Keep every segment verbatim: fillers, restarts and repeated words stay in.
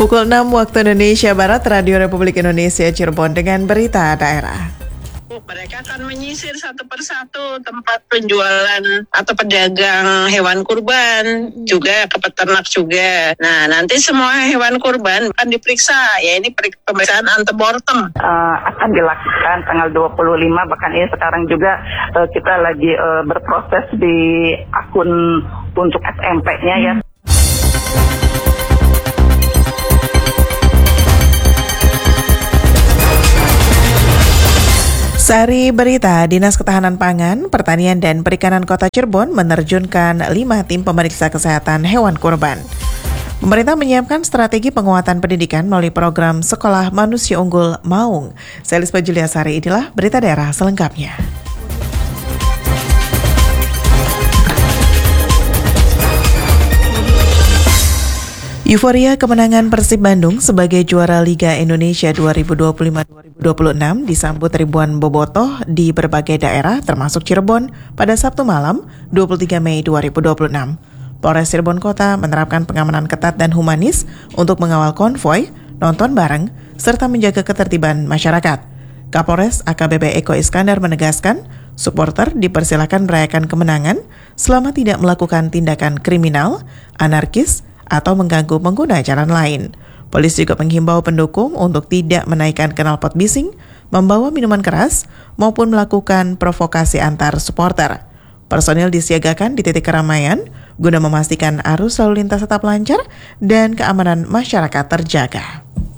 Pukul enam waktu Indonesia Barat, Radio Republik Indonesia Cirebon dengan berita daerah. Mereka akan menyisir satu persatu tempat penjualan atau pedagang hewan kurban, juga ke peternak juga. Nah, nanti semua hewan kurban akan diperiksa, ya ini pemeriksaan antemortem. Uh, akan dilakukan tanggal dua puluh lima, bahkan ini sekarang juga uh, kita lagi uh, berproses di akun untuk S M P-nya ya. Sari berita, Dinas Ketahanan Pangan, Pertanian dan Perikanan Kota Cirebon menerjunkan lima tim pemeriksa kesehatan hewan kurban. Pemerintah menyiapkan strategi penguatan pendidikan melalui program Sekolah Manusia Unggul Maung. Saya Lispa Juliasari, inilah berita daerah selengkapnya. Euforia kemenangan Persib Bandung sebagai juara Liga Indonesia dua ribu dua puluh lima dua ribu dua puluh enam disambut ribuan bobotoh di berbagai daerah termasuk Cirebon pada Sabtu malam dua puluh tiga Mei dua ribu dua puluh enam. Polres Cirebon Kota menerapkan pengamanan ketat dan humanis untuk mengawal konvoi, nonton bareng, serta menjaga ketertiban masyarakat. Kapolres A K B P Eko Iskandar menegaskan, supporter dipersilakan merayakan kemenangan selama tidak melakukan tindakan kriminal, anarkis, atau mengganggu pengguna jalan lain. Polisi juga menghimbau pendukung untuk tidak menaikkan knalpot bising, membawa minuman keras, maupun melakukan provokasi antar supporter. Personil disiagakan di titik keramaian guna memastikan arus lalu lintas tetap lancar dan keamanan masyarakat terjaga.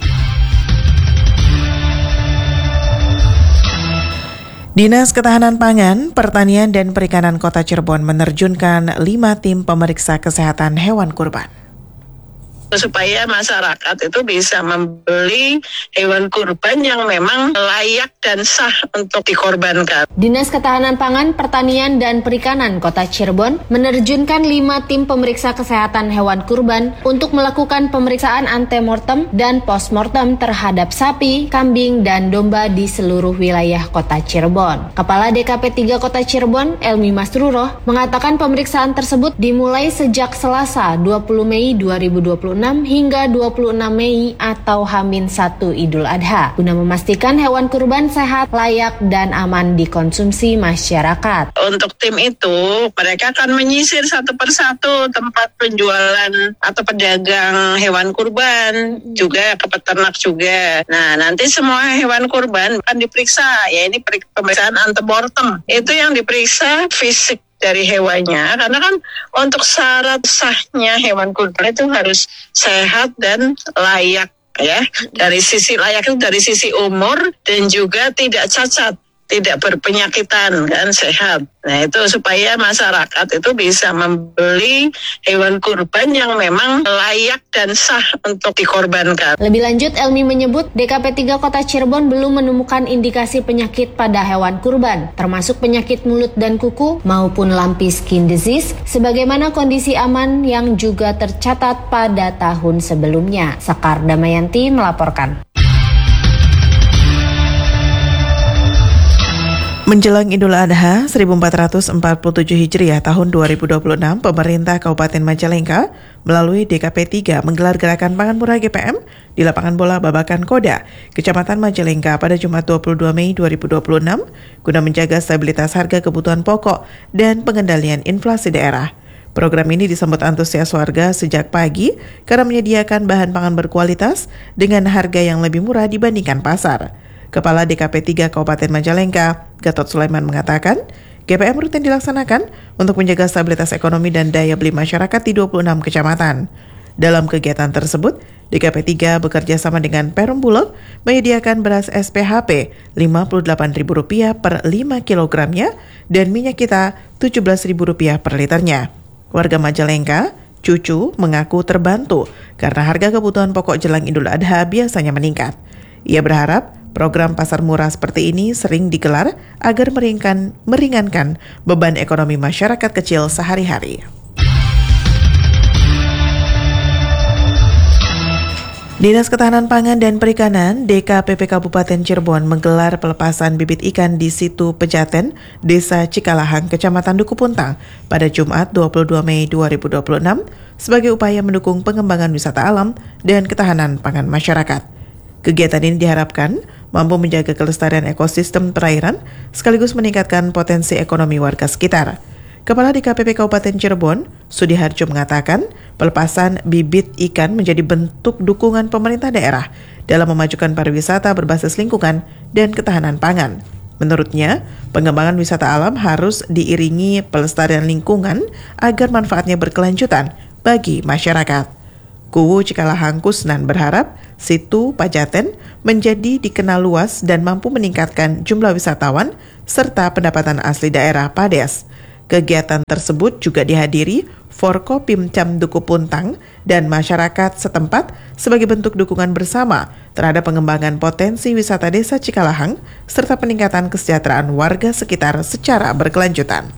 Dinas Ketahanan Pangan, Pertanian dan Perikanan Kota Cirebon menerjunkan lima tim pemeriksa kesehatan hewan kurban. Supaya masyarakat itu bisa membeli hewan kurban yang memang layak dan sah untuk dikorbankan. Dinas Ketahanan Pangan, Pertanian dan Perikanan Kota Cirebon menerjunkan lima tim pemeriksa kesehatan hewan kurban untuk melakukan pemeriksaan antemortem dan postmortem terhadap sapi, kambing, dan domba di seluruh wilayah Kota Cirebon. Kepala D K P tiga Kota Cirebon, Elmi Masruroh, mengatakan pemeriksaan tersebut dimulai sejak Selasa dua puluh Mei dua ribu dua puluh enam hingga dua puluh enam Mei atau H minus satu Idul Adha guna memastikan hewan kurban sehat, layak, dan aman dikonsumsi masyarakat. Untuk tim itu, mereka akan menyisir satu persatu tempat penjualan atau pedagang hewan kurban, juga ke peternak juga. Nah, nanti semua hewan kurban akan diperiksa, ya ini pemeriksaan antemortem. Itu yang diperiksa fisik dari hewannya, karena kan untuk syarat sahnya hewan kurban itu harus sehat dan layak, ya. Dari sisi layak itu dari sisi umur dan juga tidak cacat, tidak berpenyakitan, kan, sehat. Nah, itu supaya masyarakat itu bisa membeli hewan kurban yang memang layak dan sah untuk dikorbankan. Lebih lanjut, Elmi menyebut D K P tiga Kota Cirebon belum menemukan indikasi penyakit pada hewan kurban, termasuk penyakit mulut dan kuku maupun lumpy skin disease, sebagaimana kondisi aman yang juga tercatat pada tahun sebelumnya. Sekar Damayanti melaporkan. Menjelang Idul Adha seribu empat ratus empat puluh tujuh Hijriah tahun dua ribu dua puluh enam, pemerintah Kabupaten Majalengka melalui D K P tiga menggelar gerakan pangan murah G P M di lapangan bola Babakan Koda, Kecamatan Majalengka pada Jumat dua puluh dua Mei dua ribu dua puluh enam guna menjaga stabilitas harga kebutuhan pokok dan pengendalian inflasi daerah. Program ini disambut antusias warga sejak pagi karena menyediakan bahan pangan berkualitas dengan harga yang lebih murah dibandingkan pasar. Kepala D K P tiga Kabupaten Majalengka, Gatot Sulaiman mengatakan, G P M rutin dilaksanakan untuk menjaga stabilitas ekonomi dan daya beli masyarakat di dua puluh enam kecamatan. Dalam kegiatan tersebut, D K P tiga bekerja sama dengan Perum Bulog menyediakan beras S P H P lima puluh delapan ribu rupiah per lima kilogramnya dan minyak kita tujuh belas ribu rupiah per liternya. Warga Majalengka, Cucu, mengaku terbantu karena harga kebutuhan pokok jelang Idul Adha biasanya meningkat. Ia berharap program pasar murah seperti ini sering digelar agar meringankan, meringankan beban ekonomi masyarakat kecil sehari-hari. Dinas Ketahanan Pangan dan Perikanan D K P P Kabupaten Cirebon menggelar pelepasan bibit ikan di situ Pejaten, Desa Cikalahang, Kecamatan Duku Puntang pada Jumat dua puluh dua Mei dua ribu dua puluh enam sebagai upaya mendukung pengembangan wisata alam dan ketahanan pangan masyarakat. Kegiatan ini diharapkan mampu menjaga kelestarian ekosistem perairan sekaligus meningkatkan potensi ekonomi warga sekitar. Kepala D K P P Kabupaten Cirebon, Sudiharjo mengatakan, pelepasan bibit ikan menjadi bentuk dukungan pemerintah daerah dalam memajukan pariwisata berbasis lingkungan dan ketahanan pangan. Menurutnya, pengembangan wisata alam harus diiringi pelestarian lingkungan agar manfaatnya berkelanjutan bagi masyarakat. Kuwu Cikalahang Kusnan berharap situ Pejaten menjadi dikenal luas dan mampu meningkatkan jumlah wisatawan serta pendapatan asli daerah Pades. Kegiatan tersebut juga dihadiri Forkopimcam Duku Puntang dan masyarakat setempat sebagai bentuk dukungan bersama terhadap pengembangan potensi wisata Desa Cikalahang serta peningkatan kesejahteraan warga sekitar secara berkelanjutan.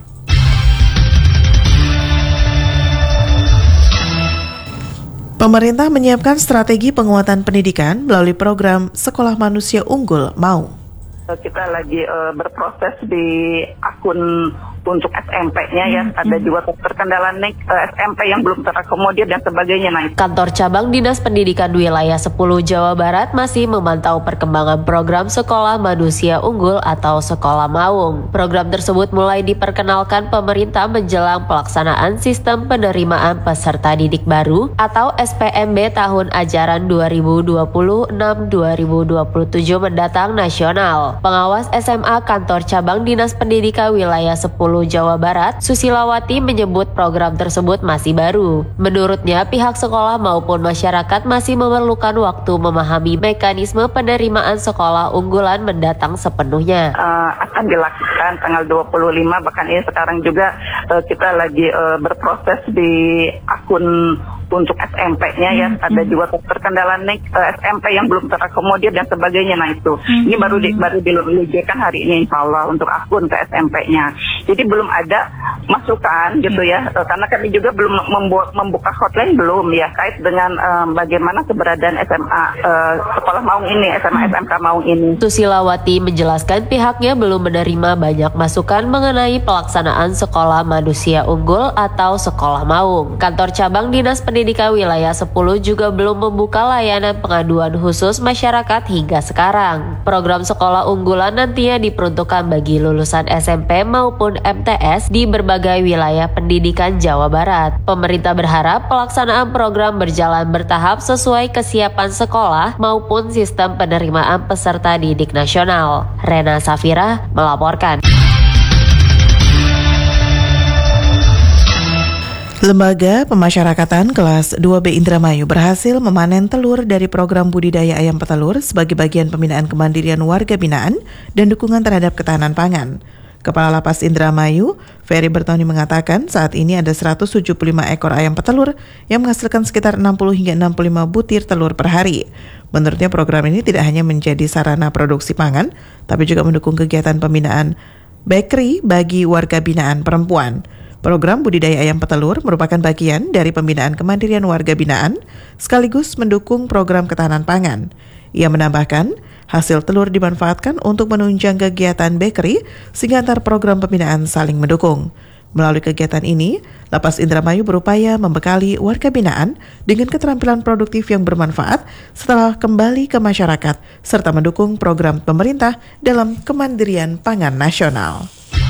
Pemerintah menyiapkan strategi penguatan pendidikan melalui program Sekolah Manusia Unggul M A U. Kita lagi uh, berproses di akun untuk S M P-nya ya, hmm. ada juga terkendala nek uh, S M P yang belum terakomodir dan sebagainya. Nah, Kantor Cabang Dinas Pendidikan Wilayah sepuluh Jawa Barat masih memantau perkembangan program Sekolah Manusia Unggul atau Sekolah Maung. Program tersebut mulai diperkenalkan pemerintah menjelang pelaksanaan sistem penerimaan peserta didik baru atau S P M B tahun ajaran dua ribu dua puluh enam dua ribu dua puluh tujuh mendatang nasional. Pengawas S M A Kantor Cabang Dinas Pendidikan Wilayah sepuluh Jawa Barat, Susilawati menyebut program tersebut masih baru. Menurutnya, pihak sekolah maupun masyarakat masih memerlukan waktu memahami mekanisme penerimaan sekolah unggulan mendatang sepenuhnya. Uh, akan dilakukan tanggal dua puluh lima, bahkan ini sekarang juga uh, kita lagi uh, berproses di akun untuk S M P-nya ya, hmm. ada juga terkendala nek uh, S M P yang belum terakomodir dan sebagainya. Nah itu, hmm. ini baru di, baru diluncurkan hari ini insya Allah untuk akun ke S M P-nya. Jadi belum ada masukan gitu ya, uh, karena kami juga belum membu- membuka hotline belum ya kait dengan uh, bagaimana keberadaan S M A uh, sekolah Maung ini, S M A S M K Maung ini. Susilawati menjelaskan pihaknya belum menerima banyak masukan mengenai pelaksanaan Sekolah Manusia Unggul atau Sekolah Maung. Kantor Cabang Dinas Pendidikan Wilayah sepuluh juga belum membuka layanan pengaduan khusus masyarakat hingga sekarang. Program sekolah unggulan nantinya diperuntukkan bagi lulusan S M P maupun M T S di berbagai wilayah pendidikan Jawa Barat. Pemerintah berharap pelaksanaan program berjalan bertahap sesuai kesiapan sekolah maupun sistem penerimaan peserta didik nasional. Rena Safira melaporkan. Lembaga Pemasyarakatan kelas dua B Indramayu berhasil memanen telur dari program budidaya ayam petelur sebagai bagian pembinaan kemandirian warga binaan dan dukungan terhadap ketahanan pangan. Kepala Lapas Indramayu, Ferry Bertoni mengatakan saat ini ada seratus tujuh puluh lima ekor ayam petelur yang menghasilkan sekitar enam puluh hingga enam puluh lima butir telur per hari. Menurutnya program ini tidak hanya menjadi sarana produksi pangan, tapi juga mendukung kegiatan pembinaan bakery bagi warga binaan perempuan. Program budidaya ayam petelur merupakan bagian dari pembinaan kemandirian warga binaan sekaligus mendukung program ketahanan pangan. Ia menambahkan, hasil telur dimanfaatkan untuk menunjang kegiatan bakery sehingga antar program pembinaan saling mendukung. Melalui kegiatan ini, Lapas Indramayu berupaya membekali warga binaan dengan keterampilan produktif yang bermanfaat setelah kembali ke masyarakat serta mendukung program pemerintah dalam kemandirian pangan nasional.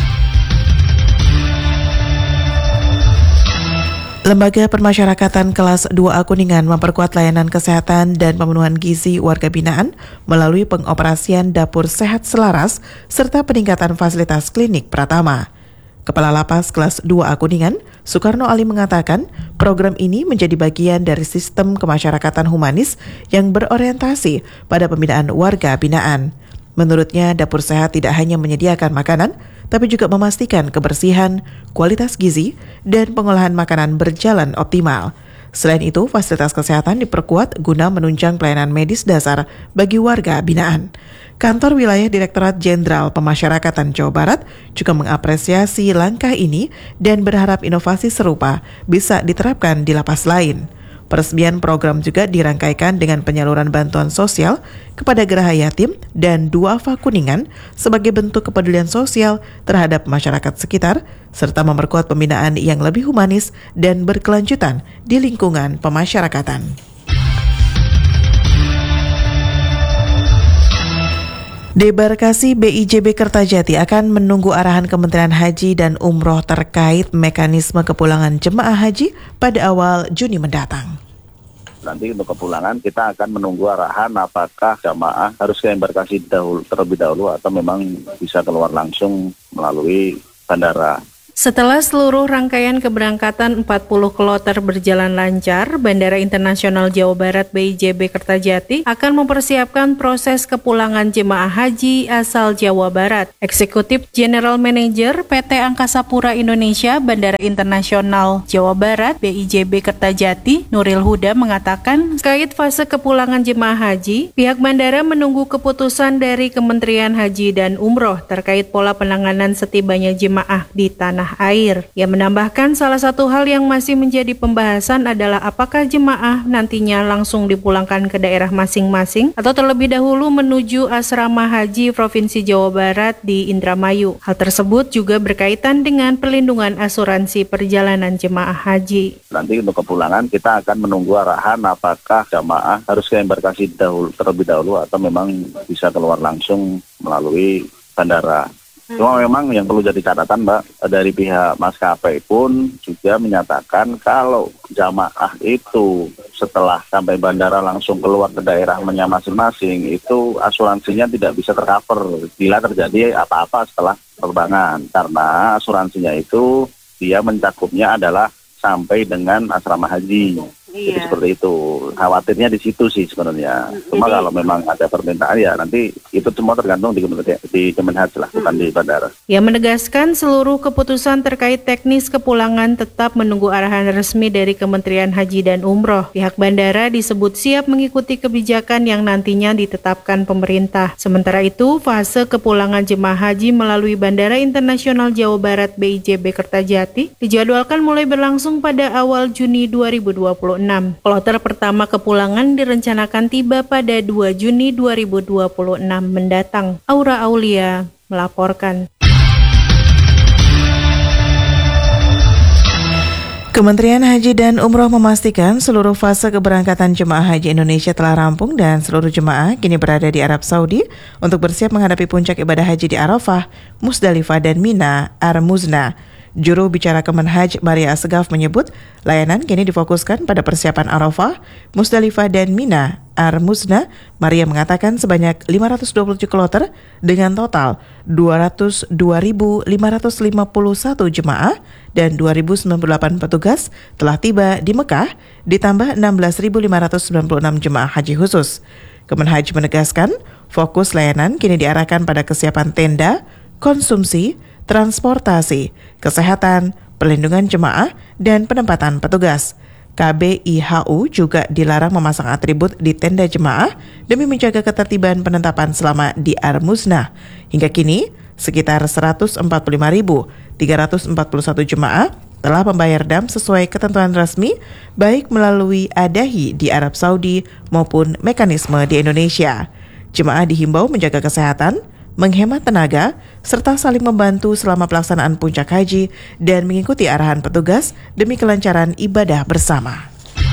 Lembaga Permasyarakatan kelas dua A Kuningan memperkuat layanan kesehatan dan pemenuhan gizi warga binaan melalui pengoperasian dapur sehat selaras serta peningkatan fasilitas klinik Pratama. Kepala Lapas kelas dua A Kuningan, Soekarno Ali mengatakan program ini menjadi bagian dari sistem kemasyarakatan humanis yang berorientasi pada pembinaan warga binaan. Menurutnya, dapur sehat tidak hanya menyediakan makanan, tapi juga memastikan kebersihan, kualitas gizi, dan pengolahan makanan berjalan optimal. Selain itu, fasilitas kesehatan diperkuat guna menunjang pelayanan medis dasar bagi warga binaan. Kantor Wilayah Direktorat Jenderal Pemasyarakatan Jawa Barat juga mengapresiasi langkah ini dan berharap inovasi serupa bisa diterapkan di lapas lain. Peresmian program juga dirangkaikan dengan penyaluran bantuan sosial kepada Geraha Yatim dan Duafa Kuningan sebagai bentuk kepedulian sosial terhadap masyarakat sekitar, serta memperkuat pembinaan yang lebih humanis dan berkelanjutan di lingkungan pemasyarakatan. Debarkasi B I J B Kertajati akan menunggu arahan Kementerian Haji dan Umroh terkait mekanisme kepulangan jemaah haji pada awal Juni mendatang. Nanti untuk kepulangan kita akan menunggu arahan apakah jamaah harus ke embarkasi dahulu, terlebih dahulu atau memang bisa keluar langsung melalui bandara. Setelah seluruh rangkaian keberangkatan empat puluh kloter berjalan lancar, Bandara Internasional Jawa Barat B I J B Kertajati akan mempersiapkan proses kepulangan jemaah haji asal Jawa Barat. Eksekutif General Manager P T Angkasa Pura Indonesia Bandara Internasional Jawa Barat B I J B Kertajati, Nuril Huda mengatakan, terkait fase kepulangan jemaah haji, pihak bandara menunggu keputusan dari Kementerian Haji dan Umroh terkait pola penanganan setibanya jemaah di tanah air. Ia menambahkan salah satu hal yang masih menjadi pembahasan adalah apakah jemaah nantinya langsung dipulangkan ke daerah masing-masing atau terlebih dahulu menuju asrama haji Provinsi Jawa Barat di Indramayu. Hal tersebut juga berkaitan dengan perlindungan asuransi perjalanan jemaah haji. Nanti untuk kepulangan kita akan menunggu arahan apakah jemaah harus ke embarkasi dahulu, terlebih dahulu atau memang bisa keluar langsung melalui bandara. Cuma memang yang perlu jadi catatan, Mbak, dari pihak maskapai pun juga menyatakan kalau jamaah itu setelah sampai bandara langsung keluar ke daerahnya masing-masing, itu asuransinya tidak bisa tercover bila terjadi apa-apa setelah penerbangan. Karena asuransinya itu dia mencakupnya adalah sampai dengan asrama haji. Iya. Jadi seperti itu. Khawatirnya di situ sih sebenarnya. Cuma Jadi, kalau memang ada permintaan ya nanti itu semua tergantung di di Kemenhaj lah, bukan di bandara. Ia menegaskan seluruh keputusan terkait teknis kepulangan tetap menunggu arahan resmi dari Kementerian Haji dan Umroh. Pihak bandara disebut siap mengikuti kebijakan yang nantinya ditetapkan pemerintah. Sementara itu, fase kepulangan jemaah haji melalui Bandara Internasional Jawa Barat B I J B Kertajati dijadwalkan mulai berlangsung pada awal Juni dua ribu dua puluh enam. Kloter pertama kepulangan direncanakan tiba pada dua Juni dua ribu dua puluh enam mendatang. Aura Aulia melaporkan. Kementerian Haji dan Umroh memastikan seluruh fase keberangkatan jemaah haji Indonesia telah rampung dan seluruh jemaah kini berada di Arab Saudi untuk bersiap menghadapi puncak ibadah haji di Arafah, Musdalifah dan Mina, Ar-Muzna. Juru bicara Kemenhaj Maria Asegaf menyebut layanan kini difokuskan pada persiapan Arafah, Musdalifah dan Mina, Ar-Muzna. Maria mengatakan sebanyak lima ratus dua puluh tujuh kloter dengan total dua ratus dua ribu lima ratus lima puluh satu jemaah dan dua ribu sembilan puluh delapan petugas telah tiba di Mekah, ditambah enam belas ribu lima ratus sembilan puluh enam jemaah haji khusus. Kemenhaj menegaskan fokus layanan kini diarahkan pada kesiapan tenda, konsumsi, transportasi, kesehatan, perlindungan jemaah, dan penempatan petugas. K B I H U juga dilarang memasang atribut di tenda jemaah demi menjaga ketertiban penetapan selama di Ar-Muzna. Hingga kini, sekitar seratus empat puluh lima ribu tiga ratus empat puluh satu jemaah telah membayar dam sesuai ketentuan resmi, baik melalui adahi di Arab Saudi maupun mekanisme di Indonesia. Jemaah dihimbau menjaga kesehatan, menghemat tenaga, serta saling membantu selama pelaksanaan puncak haji dan mengikuti arahan petugas demi kelancaran ibadah bersama.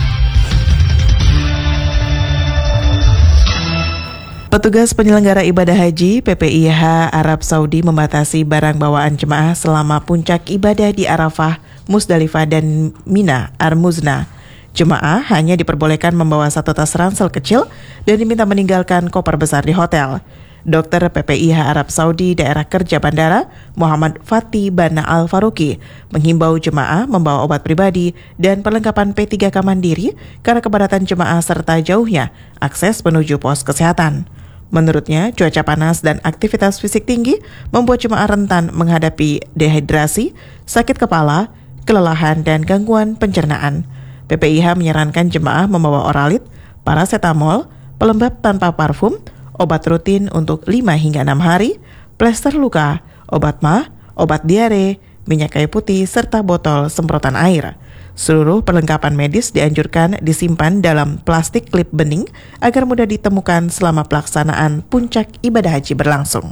Petugas penyelenggara ibadah haji P P I H Arab Saudi membatasi barang bawaan jemaah selama puncak ibadah di Arafah, Musdalifah dan Mina, Ar-Muzna. Jemaah hanya diperbolehkan membawa satu tas ransel kecil dan diminta meninggalkan koper besar di hotel. Dokter P P I H Arab Saudi Daerah Kerja Bandara Muhammad Fatih Bana Al-Faruqi menghimbau jemaah membawa obat pribadi dan perlengkapan P tiga K mandiri karena kepadatan jemaah serta jauhnya akses menuju pos kesehatan. Menurutnya, cuaca panas dan aktivitas fisik tinggi membuat jemaah rentan menghadapi dehidrasi, sakit kepala, kelelahan, dan gangguan pencernaan. P P I H menyarankan jemaah membawa oralit, paracetamol, pelembab tanpa parfum, obat rutin untuk lima hingga enam hari, plester luka, obat mah, obat diare, minyak kayu putih, serta botol semprotan air. Seluruh perlengkapan medis dianjurkan disimpan dalam plastik klip bening agar mudah ditemukan selama pelaksanaan puncak ibadah haji berlangsung.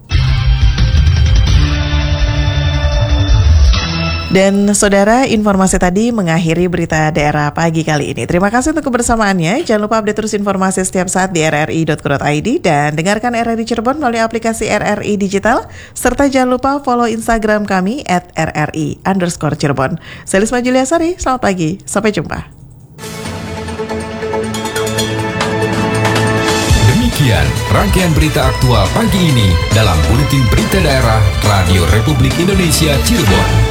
Dan saudara, informasi tadi mengakhiri berita daerah pagi kali ini. Terima kasih untuk kebersamaannya. Jangan lupa update terus informasi setiap saat di r r i dot co dot i d dan dengarkan R R I Cirebon melalui aplikasi R R I Digital. Serta jangan lupa follow Instagram kami at R R I underscore Cirebon. Saya Lisma Juliasari, selamat pagi. Sampai jumpa. Demikian rangkaian berita aktual pagi ini dalam Buletin Berita Daerah Radio Republik Indonesia Cirebon.